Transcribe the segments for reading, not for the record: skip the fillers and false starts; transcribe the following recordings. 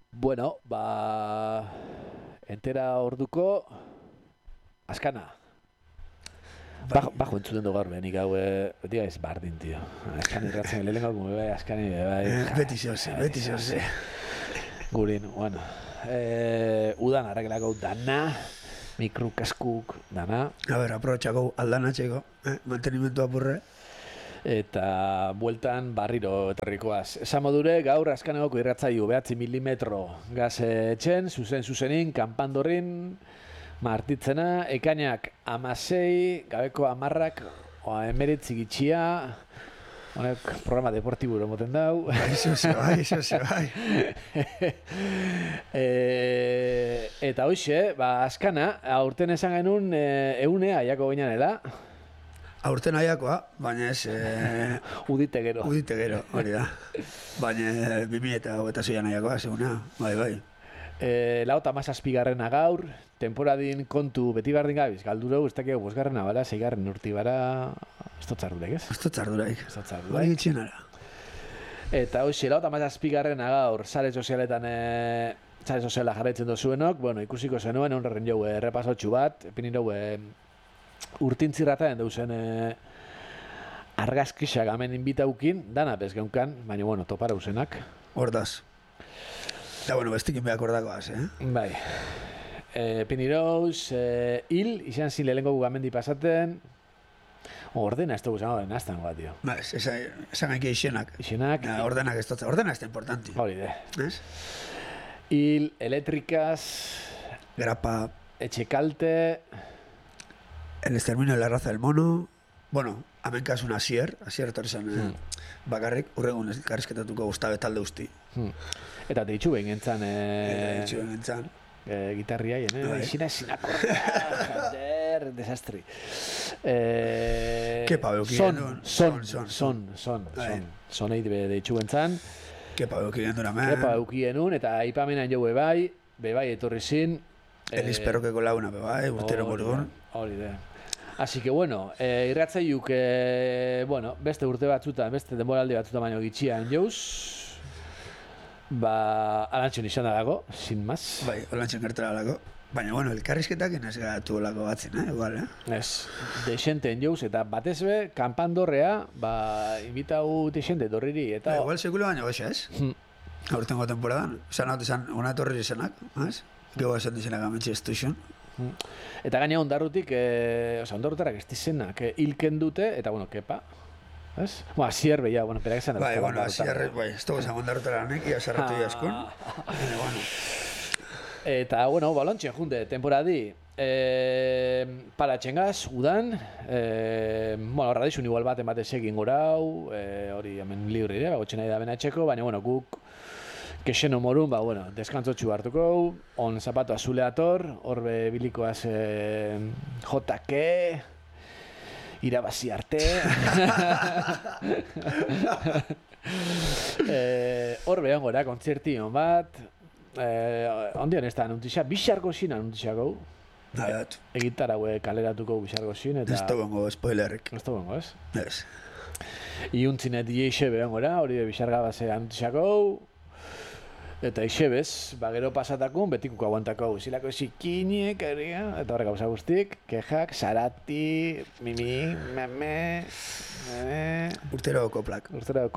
Bueno, entera orduko askana. Bajo entzuten du gaur benik hau, beti gaiz bardin, tio. Askani irratzen lehenko, como bai, askani bai. Beti zoze. Gurin, bueno. Udan arreglako dana, mikrokaskuk dana. A ber, aprobetxako aldanatxeko, mantenimentu apurre. Eta bueltan barriro etorrikoaz. Esan modure, gaur askanegoko irratzaiu 9 milimetro gaz etxen, zuzenin, kanpandorrin, martitzena, ekainak 16, gabeko 10, emeritzi gitxia, honek programa deportiburo moten dau. Eso se bai. Eta hoxe, askana, aurten esan genuen eunea aiako gineanela. Aurten aiakoa, baina ez... Udite gero, hori da. Baina 2026an aiakoa, seguna, bai. Lauta mazazpigarrena gaur, temporadin kontu beti bardin gabiz, galdureu, ez dakio, 5garrena bala, 6garren urti bara, ez totzardurek, ez? Ez totzardurek. Hori gitxinara. Eta hoxe, lauta mazazpigarrena gaur, sare sozialetan, sare soziala jarraitzen dozuenok, bueno, ikusiko zenuen, honrerren jau, errepasotxu bat, epinireu, urtintzirrataen deuzen argazkisak hemen inbitaukin, dana bezgeunkan, baina, bueno, topara usenak. Hordaz. Eta, bueno, bestikin behak ordakoaz, Bai. Pinirouz, hil, izan zin lehenko gugamendi pasaten, ordena ez dugu zango, naztan goa, tio. Ba, esan gaiki izenak. Izenak. Ordenak ez dut, ordena ez da importanti. Hori de. Ez? Hil, elektrikaz, Grapa, etxekalte, el exterminio de la raza del mono, bueno, hemen kasun Asier torrizan bakarrik, urrengun elkarrizketatuko guztabe talde usti. Eta deitxu behin gentzan, Deitxu behin gentzan. Gitarria hien, izina joder, desastri. Kepa beuki Son egit deitxu gentzan. Kepa beuki gendun hemen. Kepa beuki genuen, eta aipamenan jo bebai etorri zin. Elis perrokeko launa bebai, urtero morgun. Hori de. Así que, bueno, irratzaiuk, bueno, beste urte batzutan, beste denboraldi batzutan baino gitxian jouz, alantxon izan dago, sin más. Bai, alantxon gertara dago. Baina, bueno, elkarrizketak inaz gatu olako batzen, igual, Ez, deixenten jouz, eta batez be, kanpandorrea, invitau deixente dorriri, eta... Igual sekulo baino goxa, ez? Aurtengo temporadan, esan hau esan, una torri izanak, ez? Gego esan dizenak ametxe estuixon. Eta gaina ondarrutik, ondarrutarak ez dizenak hilken dute, eta, bueno, kepa, ez? Bueno, Asier beia, bueno, perak esan... Bai, bueno, Asier, bai, ez dugu esan ondarrutara nek, ia sarratu iaskun. Eta, bueno, balontxen junte, temporadi, palatxengaz, udan, bueno, horra dizun igual baten egin gorau, hori hemen libre ere, gotxen nahi da benatxeko, baina, bueno, guk kexeno morun, bueno, deskantzotxu hartuko, on zapato azuleator, horbe bilikoaz JK, irabazi arte. Horbe hongora, kontzertion bat, ondion ez da anuntixak, bixarko xin anuntixako. Egitaraue kaleratuko bixarko xin, eta... Ez da gongo, spoilerrik. Ez da gongo, ez? Ez. Iuntzinet dieixe behongora, hori bixarga base anuntixako, eta isebez, gero pasatakun, betikuko aguantako, zilako zikinek, eta horrek gauza guztik, kejak, sarati, mimi, meme, Urtero koplak.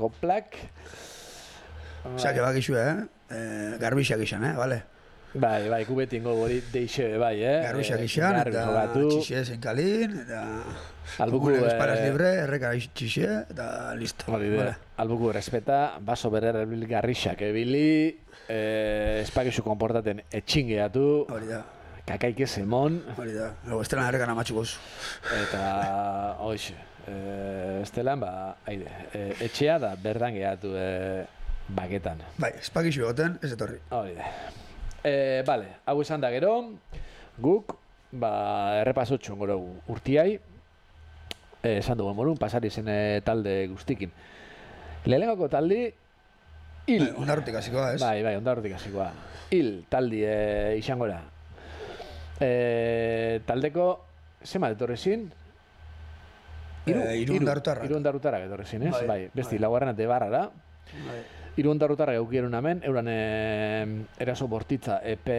Osa, que bakixu, garbixak izan, bale? Bai, kubeti ingo gori deixe, bai, Garbixak izan, eta txixe zenkalin, eta... Albuku... Esparas libre, erreka txixe, eta listo. Albuku respeta, baso berrer garrixak ebili, espakizu konportaten etxingeatu. Hori da. Kakaike zemon. Hori da. Ego estelan errekan amatxukoz. Eta, hoxe, estelan, haide, etxea da berdan gehatu baketan. Bai, espakizu egoten, ez etorri. Hori da. Bale, hau esan da gero, guk, errepasotxon gero urtiai, esan dugu morun, pasari zen talde guztikin. Lehenengoko taldi, hil. Ondarrutik hasikoa, ez? Bai, ondarrutik hasikoa. Hil taldi izangora. Taldeko, zema etorri zin? Hiru ondarrutarrak. Hiru ondarrutarrak etorri zin, ez? Bai, besti, laugarren ate barrara. Hiru ondarrutarrak eukieron hemen, euran eraso bortitza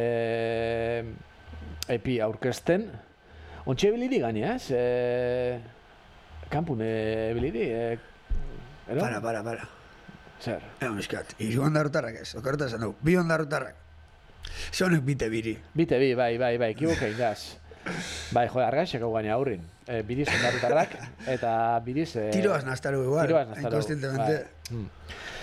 epi aurkezten. Ontxe ebiliri gaina, ez? Kampun ebiliri, Para. Zer? Miskat, hiru ondarrutarrak ez, okerta esan dugu, 2 ondarrutarrak. Zonek bite biri. Bite bi, bai, ekibokein gaz. Bai, argaxek hau gaina aurrin. Biriz ondarrutarrak, eta biriz... Tiroaz nastaru igual, Tiroaz nastaru. inkonstientemente.